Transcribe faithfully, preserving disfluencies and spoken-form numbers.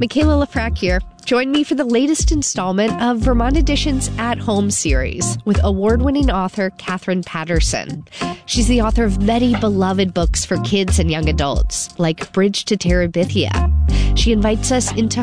Michaela Lafrac here. Join me for the latest installment of Vermont Edition's At Home series with award-winning author Katherine Paterson. She's the author of many beloved books for kids and young adults, like Bridge to Terabithia. She invites us into